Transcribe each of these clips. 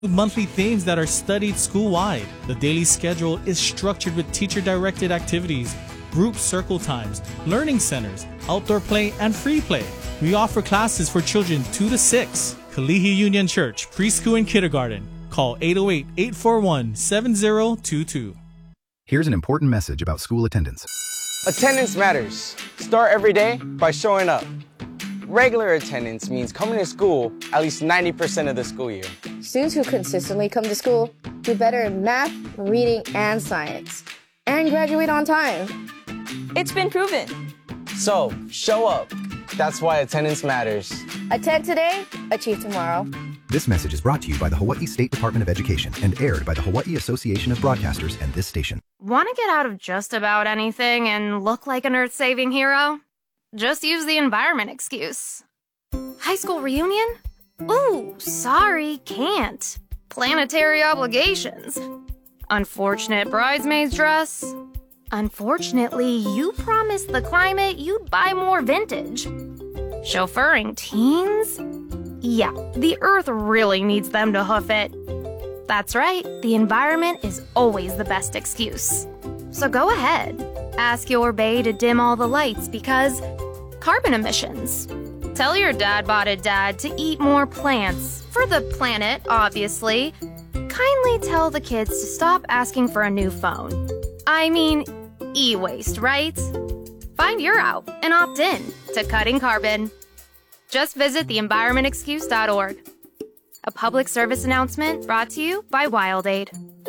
Monthly themes that are studied school-wide. The daily schedule is structured with teacher-directed activities, group circle times, learning centers, outdoor play, and free play. We offer classes for children 2 to 6. Kalihi Union Church, preschool and kindergarten. Call 808-841-7022. Here's an important message about school attendance. Attendance matters. Start every day by showing up. Regular attendance means coming to school at least 90% of the school year. Students who consistently come to school do better in math, reading, and science, and graduate on time. It's been proven. So, show up. That's why attendance matters. Attend today, achieve tomorrow. This message is brought to you by the Hawaii State Department of Education and aired by the Hawaii Association of Broadcasters and this station. Want to get out of just about anything and look like an earth-saving hero? Just use the environment excuse. High school reunion? Ooh, sorry, can't. Planetary obligations. Unfortunate bridesmaid's dress. Unfortunately, you promised the climate you'd buy more vintage. Chauffeuring teens? Yeah, the earth really needs them to hoof it. That's right, the environment is always the best excuse. So go ahead. Ask your bae to dim all the lights because carbon emissions. Tell your dad-botted dad to eat more plants. For the planet, obviously. Kindly tell the kids to stop asking for a new phone. I mean, e-waste, right? Find your out and opt in to cutting carbon. Just visit theenvironmentexcuse.org. A public service announcement brought to you by WildAid.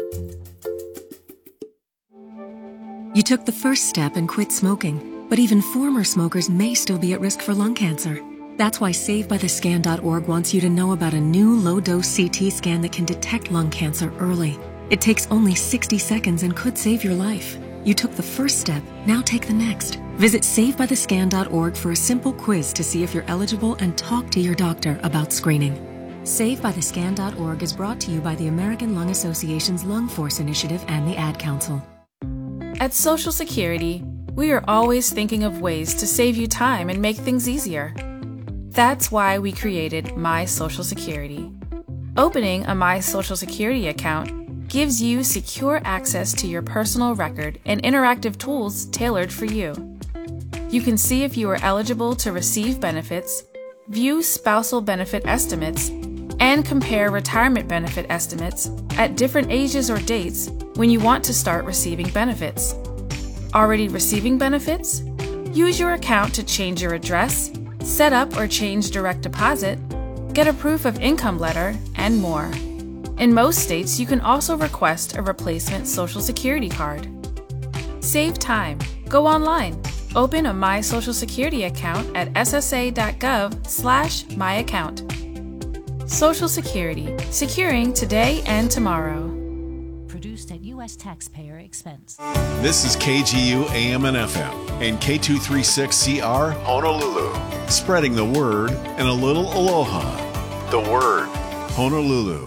You took the first step and quit smoking, but even former smokers may still be at risk for lung cancer. That's why SaveByTheScan.org wants you to know about a new low-dose CT scan that can detect lung cancer early. It takes only 60 seconds and could save your life. You took the first step, now take the next. Visit SaveByTheScan.org for a simple quiz to see if you're eligible and talk to your doctor about screening. SaveByTheScan.org is brought to you by the American Lung Association's Lung Force Initiative and the Ad Council. At Social Security, we are always thinking of ways to save you time and make things easier. That's why we created My Social Security. Opening a My Social Security account gives you secure access to your personal record and interactive tools tailored for you. You can see if you are eligible to receive benefits, view spousal benefit estimates, and compare retirement benefit estimates at different ages or dates when you want to start receiving benefits. Already receiving benefits? Use your account to change your address, set up or change direct deposit, get a proof of income letter, and more. In most states, you can also request a replacement Social Security card. Save time. Go online. Open a My Social Security account at ssa.gov/myaccount. Social Security, securing today and tomorrow. Produced at U.S. taxpayer expense. This is KGU AM and FM and K236CR Honolulu. Spreading the word and a little aloha. The word, Honolulu.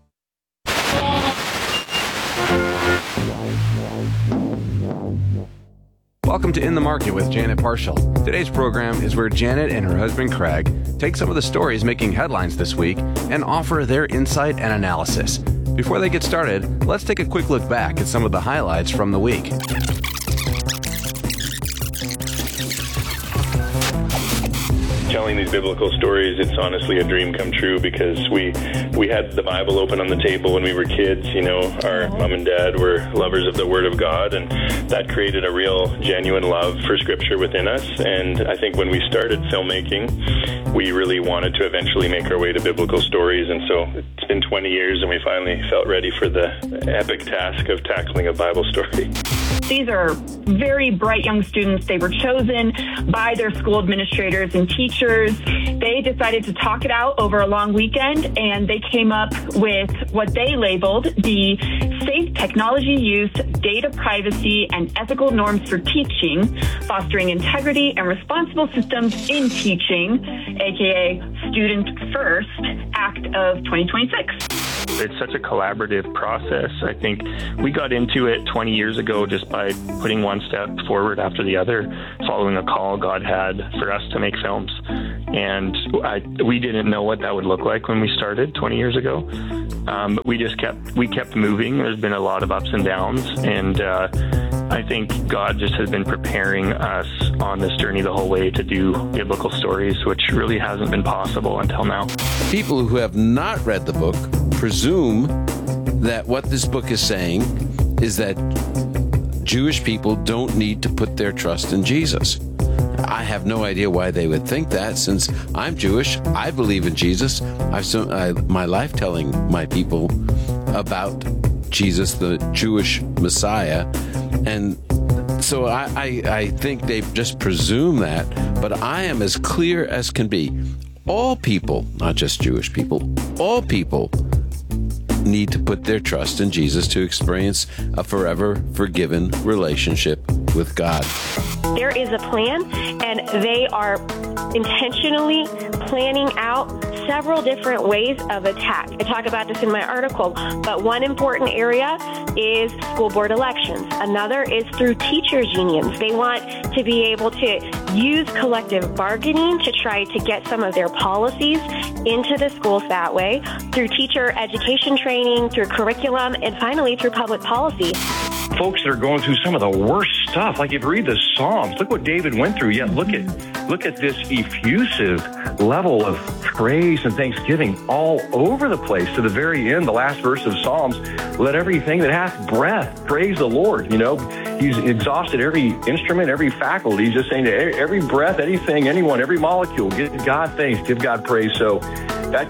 Welcome to In the Market with Janet Parshall. Today's program is where Janet and her husband Craig take some of the stories making headlines this week and offer their insight and analysis. Before they get started, let's take a quick look back at some of the highlights from the week. Telling these biblical stories, it's honestly a dream come true because we had the Bible open on the table when we were kids. You know, our mom and dad were lovers of the Word of God, and that created a real, genuine love for Scripture within us. And I think when we started filmmaking, we really wanted to eventually make our way to biblical stories. And so it's been 20 years, and we finally felt ready for the epic task of tackling a Bible story. These are very bright young students. They were chosen by their school administrators and teachers. They decided to talk it out over a long weekend, and they came up with what they labeled the Safe Technology Use, Data Privacy, and Ethical Norms for Teaching, Fostering Integrity and Responsible Systems in Teaching, aka Student First, Act of 2026. It's such a collaborative process. I think we got into it 20 years ago just by putting one step forward after the other, following a call God had for us to make films. And we didn't know what that would look like when we started 20 years ago. But we kept moving. There's been a lot of ups and downs. And I think God just has been preparing us on this journey the whole way to do biblical stories, which really hasn't been possible until now. People who have not read the book presume that what this book is saying is that Jewish people don't need to put their trust in Jesus. I have no idea why they would think that, since I'm Jewish. I believe in Jesus. I've spent my life telling my people about Jesus, the Jewish Messiah. And so I think they just presume that. But I am as clear as can be. All people, not just Jewish people, all people need to put their trust in Jesus to experience a forever forgiven relationship with God. There is a plan, and they are intentionally planning out several different ways of attack. I talk about this in my article, but one important area is school board elections. Another is through teachers' unions. They want to be able to use collective bargaining to try to get some of their policies into the schools that way, through teacher education training, through curriculum, and finally through public policy. Folks that are going through some of the worst stuff, like if you read the Psalms, look what David went through. Yet look at this effusive level of praise and thanksgiving all over the place to the very end. The last verse of Psalms: "Let everything that hath breath praise the Lord." You know, he's exhausted every instrument, every faculty. He's just saying to every breath, anything, anyone, every molecule, give God thanks, give God praise. So that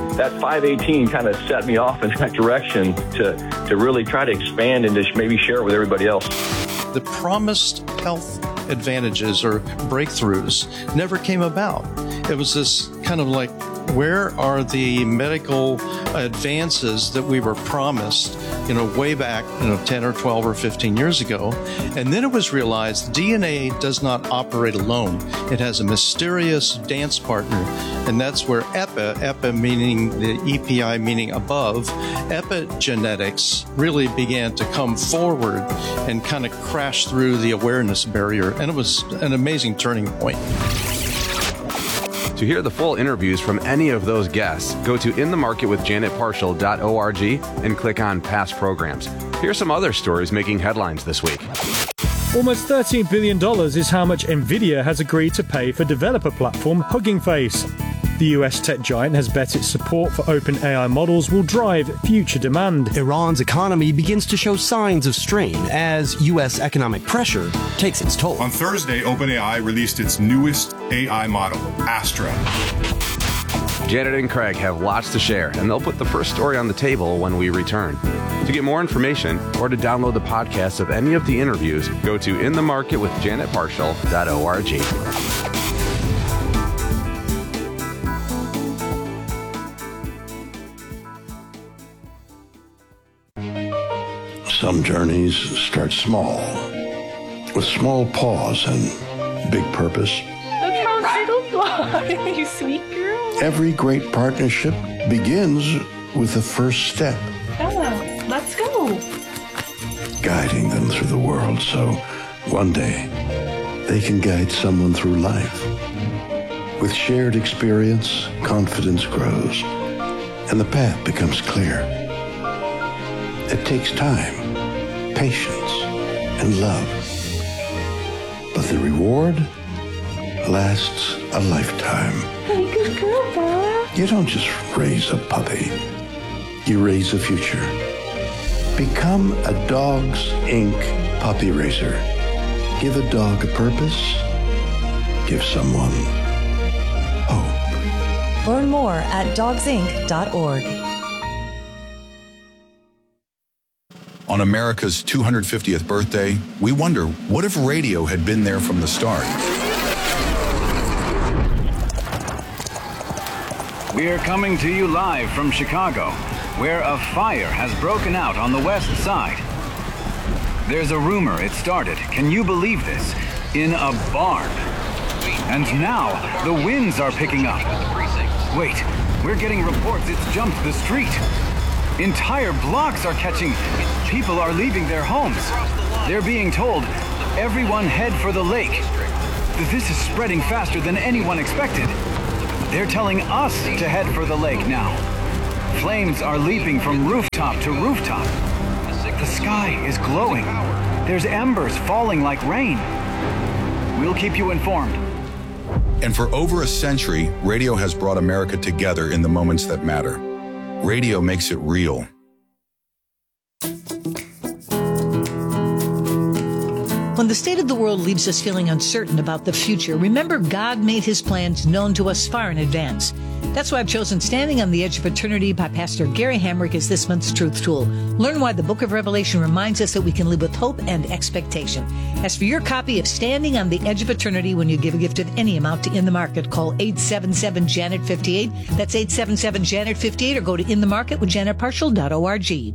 518 kind of set me off in that direction to really try to expand and to maybe share it with everybody else. The promised health advantages or breakthroughs never came about. It was this kind of like, where are the medical advances that we were promised, way back, 10 or 12 or 15 years ago? And then it was realized DNA does not operate alone. It has a mysterious dance partner, and that's where EPI meaning the EPI meaning above, epigenetics really began to come forward and kind of crash through the awareness barrier. And it was an amazing turning point. To hear the full interviews from any of those guests, go to inthemarketwithjanetparshall.org and click on past programs. Here's some other stories making headlines this week. Almost $13 billion is how much Nvidia has agreed to pay for developer platform Hugging Face. The US tech giant has bet its support for open AI models will drive future demand. Iran's economy begins to show signs of strain as US economic pressure takes its toll. On Thursday, OpenAI released its newest AI model, Astra. Janet and Craig have lots to share, and they'll put the first story on the table when we return. To get more information or to download the podcast of any of the interviews, go to inthemarketwithjanetparshall.org. Some journeys start small, with small pause and big purpose. Look how little fly, you sweet girl. Every great partnership begins with the first step. Bella, let's go. Guiding them through the world so one day they can guide someone through life. With shared experience, confidence grows, and the path becomes clear. It takes time, patience, and love. But the reward lasts a lifetime. Hey, good girl, Bella. You don't just raise a puppy. You raise a future. Become a Dogs Inc. puppy raiser. Give a dog a purpose. Give someone hope. Learn more at dogsinc.org. On America's 250th birthday, we wonder, what if radio had been there from the start? We are coming to you live from Chicago, where a fire has broken out on the west side. There's a rumor it started, can you believe this, in a barn. And now the winds are picking up. Wait, we're getting reports it's jumped the street. Entire blocks are catching. People are leaving their homes. They're being told, everyone head for the lake. This is spreading faster than anyone expected. They're telling us to head for the lake now. Flames are leaping from rooftop to rooftop. The sky is glowing. There's embers falling like rain. We'll keep you informed. And for over a century, radio has brought America together in the moments that matter. Radio makes it real. When the state of the world leaves us feeling uncertain about the future, remember God made his plans known to us far in advance. That's why I've chosen Standing on the Edge of Eternity by Pastor Gary Hamrick as this month's Truth Tool. Learn why the book of Revelation reminds us that we can live with hope and expectation. As for your copy of Standing on the Edge of Eternity, when you give a gift of any amount to In the Market, call 877-JANET-58. That's 877-JANET-58, or go to inthemarketwithjanetparshall.org.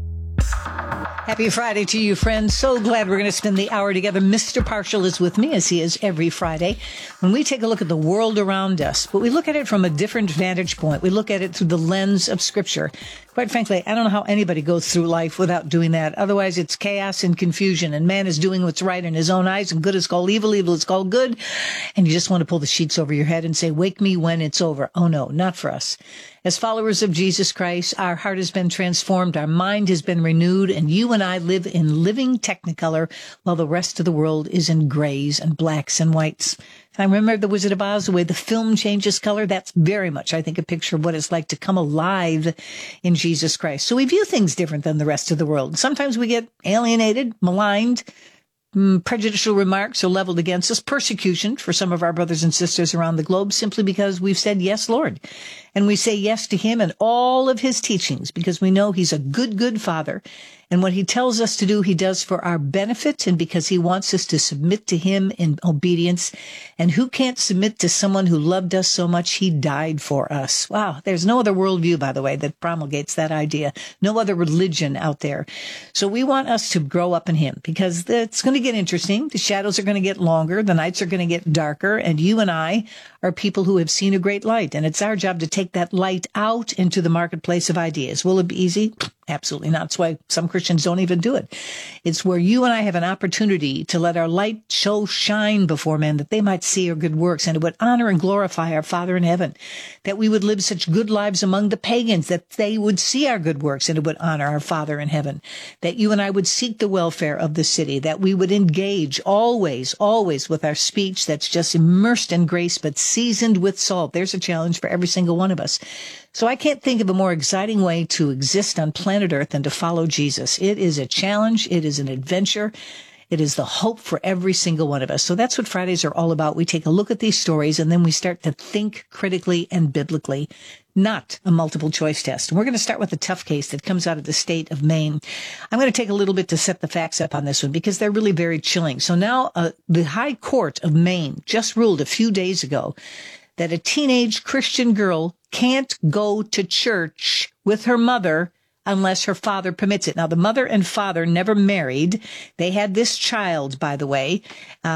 Happy Friday to you, friends. So glad we're going to spend the hour together. Mr. Parshall is with me, as he is every Friday, when we take a look at the world around us. But we look at it from a different vantage point. We look at it through the lens of Scripture. Quite frankly, I don't know how anybody goes through life without doing that. Otherwise, it's chaos and confusion, and man is doing what's right in his own eyes, and good is called evil, evil is called good, and you just want to pull the sheets over your head and say, wake me when it's over. Oh, no, not for us. As followers of Jesus Christ, our heart has been transformed, our mind has been renewed, and you and I live in living Technicolor while the rest of the world is in grays and blacks and whites. I remember The Wizard of Oz, the way the film changes color. That's very much, I think, a picture of what it's like to come alive in Jesus Christ. So we view things different than the rest of the world. Sometimes we get alienated, maligned, prejudicial remarks are leveled against us, persecution for some of our brothers and sisters around the globe, simply because we've said, yes, Lord. And we say yes to him and all of his teachings because we know he's a good, good father. And what he tells us to do, he does for our benefit and because he wants us to submit to him in obedience. And who can't submit to someone who loved us so much he died for us? Wow, there's no other worldview, by the way, that promulgates that idea. No other religion out there. So we want us to grow up in him because it's going to get interesting. The shadows are going to get longer. The nights are going to get darker. And you and I are people who have seen a great light. And it's our job to take that light out into the marketplace of ideas. Will it be easy? Absolutely not. That's why some Christians don't even do it. It's where you and I have an opportunity to let our light shine before men, that they might see our good works, and it would honor and glorify our Father in heaven, that we would live such good lives among the pagans, that they would see our good works, and it would honor our Father in heaven, that you and I would seek the welfare of the city, that we would engage always with our speech that's just immersed in grace, but seasoned with salt. There's a challenge for every single one of us. So I can't think of a more exciting way to exist on planet Earth than to follow Jesus. It is a challenge. It is an adventure. It is the hope for every single one of us. So that's what Fridays are all about. We take a look at these stories and then we start to think critically and biblically, not a multiple choice test. And we're going to start with a tough case that comes out of the state of Maine. I'm going to take a little bit to set the facts up on this one because they're really very chilling. So now the High Court of Maine just ruled a few days ago that a teenage Christian girl can't go to church with her mother unless her father permits it. Now, the mother and father never married. They had this child, by the way,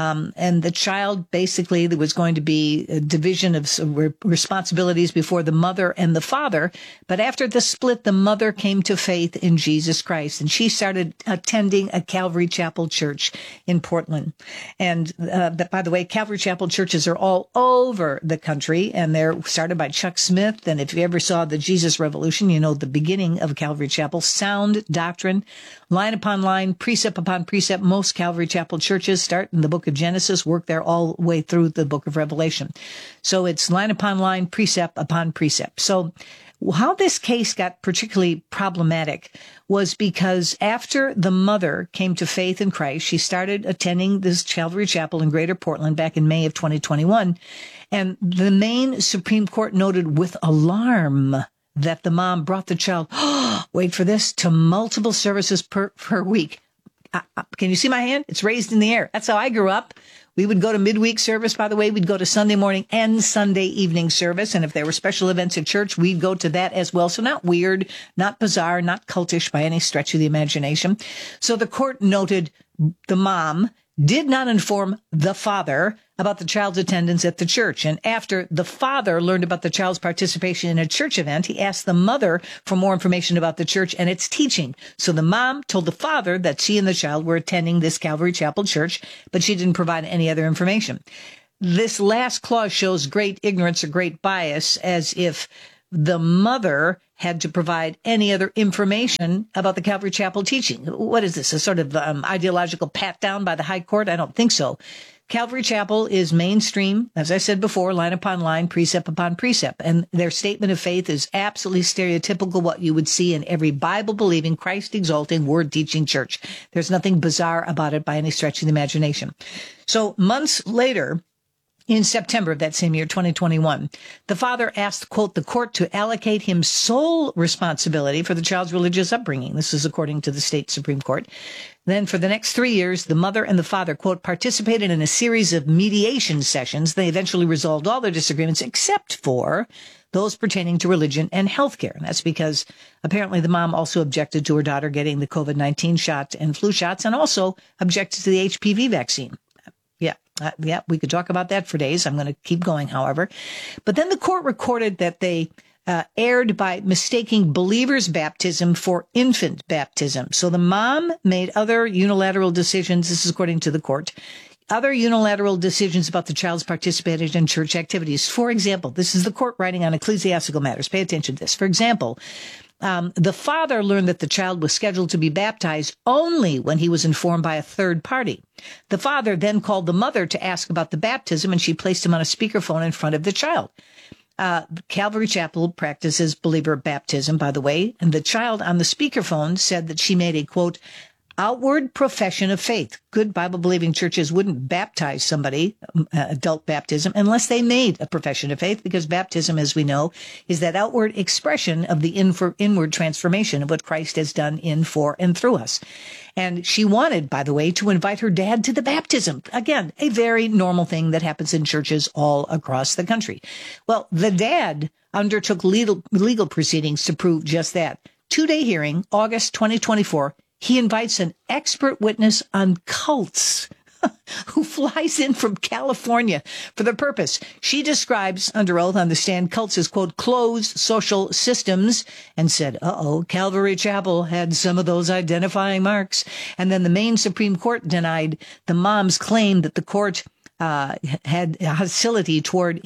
and the child basically there was going to be a division of responsibilities before the mother and the father. But after the split, the mother came to faith in Jesus Christ, and she started attending a Calvary Chapel church in Portland. And by the way, Calvary Chapel churches are all over the country, and they're started by Chuck Smith. And if you ever saw the Jesus Revolution, you know the beginning of Calvary Chapel, sound doctrine, line upon line, precept upon precept. Most Calvary Chapel churches start in the book of Genesis, work there all the way through the book of Revelation. So it's line upon line, precept upon precept. So how this case got particularly problematic was because after the mother came to faith in Christ, she started attending this Calvary Chapel in Greater Portland back in May of 2021. And the Maine Supreme Court noted with alarm that the mom brought the child, wait for this, to multiple services per week. Can you see my hand? It's raised in the air. That's how I grew up. We would go to midweek service, by the way. We'd go to Sunday morning and Sunday evening service. And if there were special events at church, we'd go to that as well. So not weird, not bizarre, not cultish by any stretch of the imagination. So the court noted the mom did not inform the father about the child's attendance at the church. And after the father learned about the child's participation in a church event, he asked the mother for more information about the church and its teaching. So the mom told the father that she and the child were attending this Calvary Chapel church, but she didn't provide any other information. This last clause shows great ignorance or great bias, as if the mother had to provide any other information about the Calvary Chapel teaching. What is this, a sort of ideological pat down by the high court? I don't think so. Calvary Chapel is mainstream, as I said before, line upon line, precept upon precept. And their statement of faith is absolutely stereotypical what you would see in every Bible-believing, Christ-exalting, word-teaching church. There's nothing bizarre about it by any stretch of the imagination. So months later, in September of that same year, 2021, the father asked, quote, the court to allocate him sole responsibility for the child's religious upbringing. This is according to the state Supreme Court. Then for the next 3 years, the mother and the father, quote, participated in a series of mediation sessions. They eventually resolved all their disagreements except for those pertaining to religion and healthcare. And that's because apparently the mom also objected to her daughter getting the COVID-19 shot and flu shots, and also objected to the HPV vaccine. Yeah, we could talk about that for days. I'm going to keep going, however. But then the court recorded that they erred by mistaking believer's baptism for infant baptism. So the mom made other unilateral decisions, this is according to the court, other unilateral decisions about the child's participation in church activities. For example, this is the court writing on ecclesiastical matters. Pay attention to this. For example, the father learned that the child was scheduled to be baptized only when he was informed by a third party. The father then called the mother to ask about the baptism, and she placed him on a speakerphone in front of the child. Calvary Chapel practices believer baptism, by the way, and the child on the speakerphone said that she made a, quote, outward profession of faith. Good Bible-believing churches wouldn't baptize somebody, adult baptism, unless they made a profession of faith, because baptism, as we know, is that outward expression of the inward transformation of what Christ has done in, for, and through us. And she wanted, by the way, to invite her dad to the baptism. Again, a very normal thing that happens in churches all across the country. Well, the dad undertook legal proceedings to prove just that. 2-day hearing, August 2024, he invites an expert witness on cults who flies in from California for the purpose. She describes under oath on the stand cults as, quote, closed social systems, and said, Calvary Chapel had some of those identifying marks. And then the Maine Supreme Court denied the mom's claim that the court had hostility toward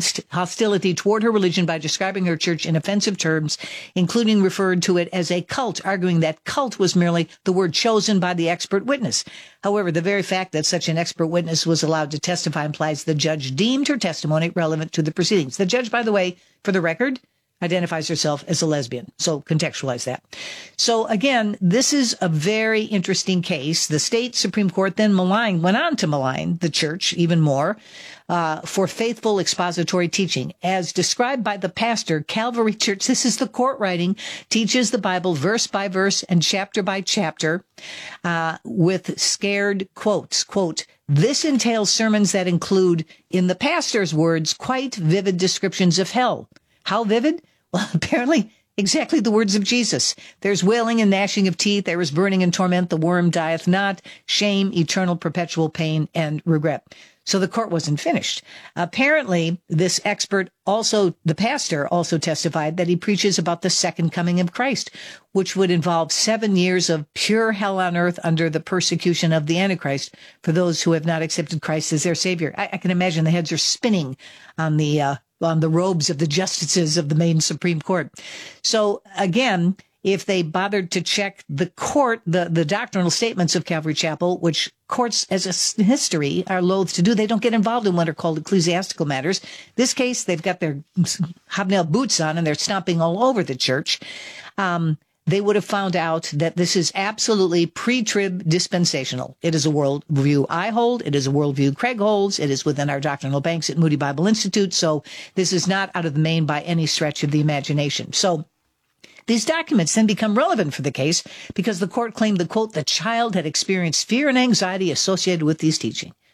her religion by describing her church in offensive terms, including referred to it as a cult, arguing that cult was merely the word chosen by the expert witness. However, the very fact that such an expert witness was allowed to testify implies the judge deemed her testimony relevant to the proceedings. The judge, by the way, for the record, identifies herself as a lesbian. So contextualize that. So again, this is a very interesting case. The state Supreme Court then went on to malign the church even more for faithful expository teaching. As described by the pastor, Calvary Church, this is the court writing, teaches the Bible verse by verse and chapter by chapter with scared quotes. Quote, this entails sermons that include, in the pastor's words, quite vivid descriptions of hell. How vivid? Well, apparently exactly the words of Jesus. There's wailing and gnashing of teeth. There is burning and torment. The worm dieth not. Shame, eternal, perpetual pain, and regret. So the court wasn't finished. Apparently, this expert the pastor also testified that he preaches about the second coming of Christ, which would involve 7 years of pure hell on earth under the persecution of the Antichrist for those who have not accepted Christ as their Savior. I can imagine the heads are spinning on the robes of the justices of the Maine Supreme Court. So again, if they bothered to check the doctrinal statements of Calvary Chapel, which courts as a history are loath to do, they don't get involved in what are called ecclesiastical matters. This case, they've got their hobnail boots on and they're stomping all over the church. They would have found out that this is absolutely pre-trib dispensational. It is a worldview I hold. It is a worldview Craig holds. It is within our doctrinal banks at Moody Bible Institute. So this is not out of the Maine by any stretch of the imagination. So these documents then become relevant for the case because the court claimed that, quote, the child had experienced fear and anxiety associated with these teaching.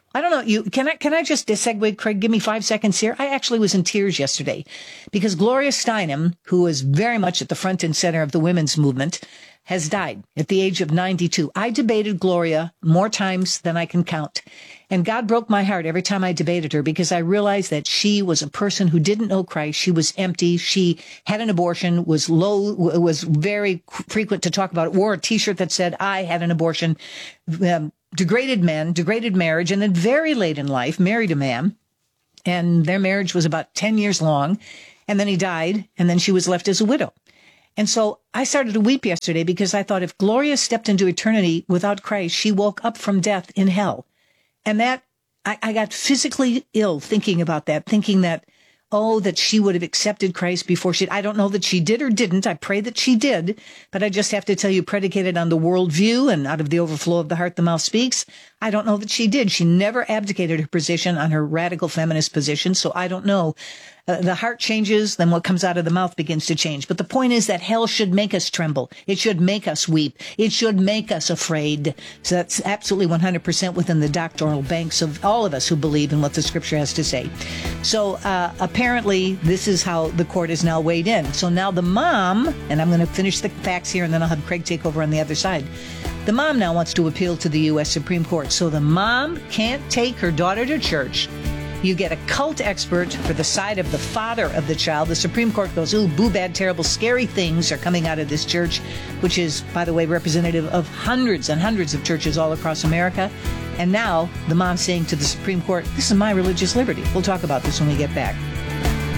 I don't know. Can I just segue, Craig? Give me 5 seconds here. I actually was in tears yesterday because Gloria Steinem, who was very much at the front and center of the women's movement, has died at the age of 92. I debated Gloria more times than I can count. And God broke my heart every time I debated her because I realized that she was a person who didn't know Christ. She was empty. She had an abortion, was very frequent to talk about it, wore a T-shirt that said, I had an abortion, degraded men, degraded marriage, and then very late in life married a man. And their marriage was about 10 years long. And then he died. And then she was left as a widow. And so I started to weep yesterday because I thought if Gloria stepped into eternity without Christ, she woke up from death in hell. And that I got physically ill thinking about that, thinking that, that she would have accepted Christ before I don't know that she did or didn't. I pray that she did, but I just have to tell you, predicated on the worldview and out of the overflow of the heart, the mouth speaks. I don't know that she did. She never abdicated her position on her radical feminist position. So I don't know. The heart changes, then what comes out of the mouth begins to change. But the point is that hell should make us tremble. It should make us weep. It should make us afraid. So that's absolutely 100% within the doctrinal banks of all of us who believe in what the scripture has to say. So apparently this is how the court is now weighed in. So now the mom, and I'm going to finish the facts here and then I'll have Craig take over on the other side. The mom now wants to appeal to the U.S. Supreme Court. So the mom can't take her daughter to church. You get a cult expert for the side of the father of the child. The Supreme Court goes, ooh, boo, bad, terrible, scary things are coming out of this church, which is, by the way, representative of hundreds and hundreds of churches all across America. And now the mom's saying to the Supreme Court, this is my religious liberty. We'll talk about this when we get back.